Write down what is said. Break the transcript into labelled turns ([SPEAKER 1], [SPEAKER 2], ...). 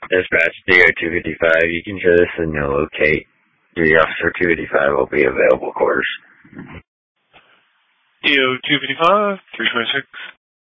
[SPEAKER 1] Dispatch DO-255, you can show this and you'll locate Duty Officer 255 will be available quarters.
[SPEAKER 2] DO-255, 326.